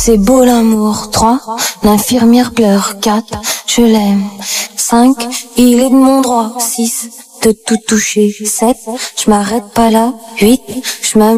C'est beau l'amour. 3, l'infirmière pleure. 4, je l'aime. 5, il est de mon droit. 6, de tout toucher. 7, je m'arrête pas là. 8, je m'amuse.